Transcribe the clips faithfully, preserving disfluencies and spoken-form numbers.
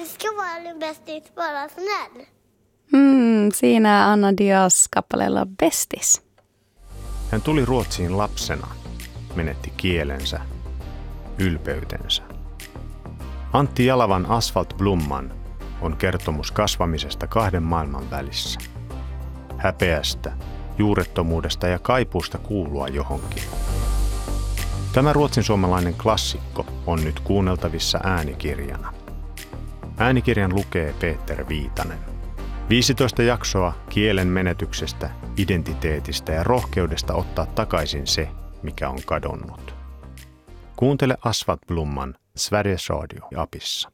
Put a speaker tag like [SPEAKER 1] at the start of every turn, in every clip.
[SPEAKER 1] Vi ska vara den bästis, vara snäll.
[SPEAKER 2] Hmm, siinä Anna Diaz kappaleella Bestis.
[SPEAKER 3] Hän tuli Ruotsiin lapsena, menetti kielensä, ylpeytensä. Antti Jalavan Asfalt Blomman on kertomus kasvamisesta kahden maailman välissä. Häpeästä, juurettomuudesta ja kaipuusta kuulua johonkin. Tämä ruotsinsuomalainen klassikko on nyt kuunneltavissa äänikirjana. Äänikirjan lukee Peter Viitanen. viisitoista jaksoa kielen menetyksestä, identiteetistä ja rohkeudesta ottaa takaisin se, mikä on kadonnut. Kuuntele Asfalt Blomman Sveriges Radio-apissa.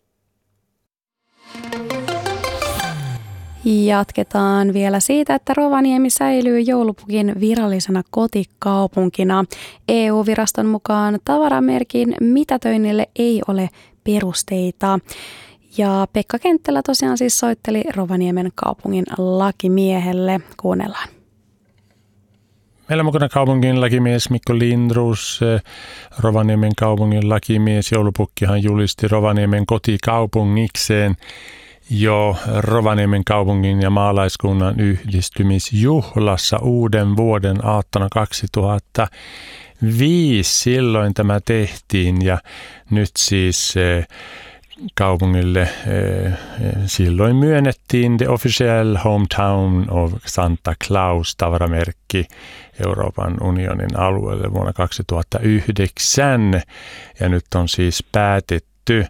[SPEAKER 2] Jatketaan vielä siitä, että Rovaniemi säilyy joulupukin virallisena kotikaupunkina. E U-viraston mukaan tavaramerkin mitätöinnille ei ole perusteita. Ja Pekka Kenttelä tosiaan siis soitteli Rovaniemen kaupungin lakimiehelle. Kuunnellaan.
[SPEAKER 4] Meillä on mukana kaupungin lakimies Mikko Lindroos, Rovaniemen kaupungin lakimies. Joulupukkihan julisti Rovaniemen kotikaupungikseen jo Rovaniemen kaupungin ja maalaiskunnan yhdistymisjuhlassa uuden vuoden aattona kaksituhattaviisi. Silloin tämä tehtiin ja nyt siis kaupungille silloin myönnettiin The Official Hometown of Santa Claus -tavaramerkki Euroopan unionin alueelle vuonna kaksituhattayhdeksän. Ja nyt on siis päätetty,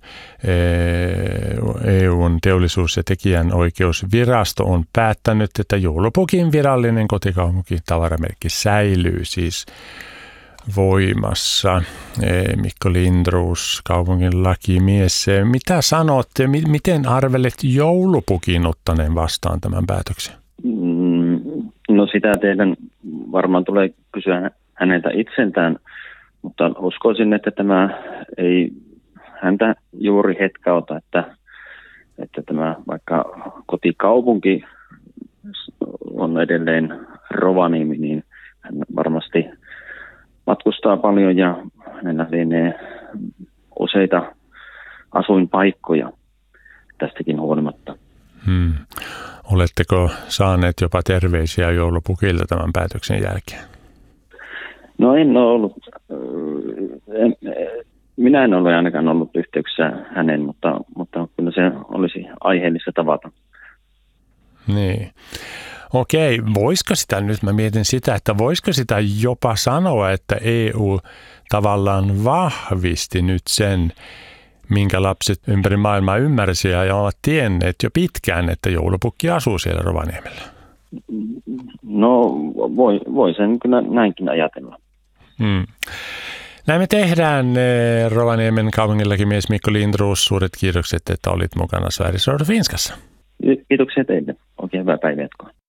[SPEAKER 4] E U:n teollisuus- ja tekijänoikeusvirasto on päättänyt, että joulupukin virallinen kotikaupunki tavaramerkki säilyy siis voimassa. Mikko Lindroos, kaupungin lakimies. Mitä sanotte, miten arvelet joulupukin ottaneen vastaan tämän päätöksen?
[SPEAKER 5] No sitä teidän varmaan tulee kysyä häneltä itseltään, mutta uskoisin, että tämä ei häntä juuri hetkauta, että, että tämä vaikka kotikaupunki on edelleen Rovaniemi, niin hän varmasti matkustaa paljon ja hänellä lienee useita asuinpaikkoja tästäkin huolimatta.
[SPEAKER 4] Hmm. Oletteko saaneet jopa terveisiä joulupukilta tämän päätöksen jälkeen?
[SPEAKER 5] No en ole ollut, en, minä en ole ainakaan ollut yhteyksissä hänen, mutta, mutta kyllä se olisi aiheellista tavata.
[SPEAKER 4] Niin. Okei, voisiko sitä nyt, mä mietin sitä, että voisiko sitä jopa sanoa, että E U tavallaan vahvisti nyt sen, minkä lapset ympäri maailmaa ymmärsi ja ovat tienneet jo pitkään, että joulupukki asuu siellä Rovaniemellä?
[SPEAKER 5] No voi, voi sen kyllä näinkin ajatella.
[SPEAKER 4] Hmm. Näin me tehdään. Rovaniemen kaupungillakin mies Mikko Lindroos, suuret kiitokset, että olit mukana Sveriges Radio Finskassa.
[SPEAKER 5] Kiitoksia teille. Oikein hyvää päivää jatkoa.